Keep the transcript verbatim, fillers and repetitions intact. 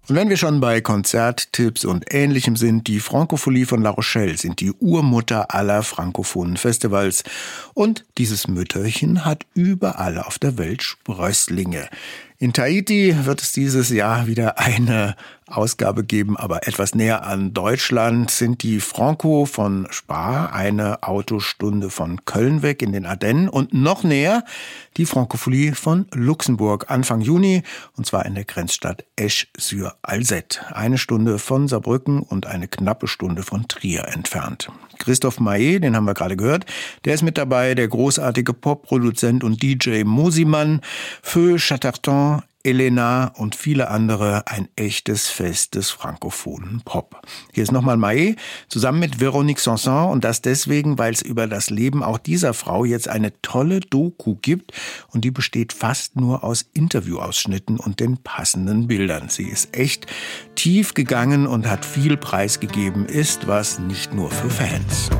Und wenn wir schon bei Konzerttipps und Ähnlichem sind, die Francophonie von La Rochelle sind die Urmutter aller frankophonen Festivals. Und dieses Mütterchen hat überall auf der Welt Sprösslinge. In Tahiti wird es dieses Jahr wieder eine Ausgabe geben, aber etwas näher an Deutschland sind die Franco von Spa, eine Autostunde von Köln weg in den Ardennen, und noch näher die Francophonie von Luxemburg Anfang Juni, und zwar in der Grenzstadt Esch-sur-Alzette, eine Stunde von Saarbrücken und eine knappe Stunde von Trier entfernt. Christophe Maé, den haben wir gerade gehört, der ist mit dabei, der großartige Popproduzent und D J Mosimann, Feu Chatterton, Elena und viele andere, ein echtes Fest des frankophonen Pop. Hier ist nochmal Maé zusammen mit Véronique Sanson, und das deswegen, weil es über das Leben auch dieser Frau jetzt eine tolle Doku gibt, und die besteht fast nur aus Interviewausschnitten und den passenden Bildern. Sie ist echt tief gegangen und hat viel preisgegeben, ist was nicht nur für Fans.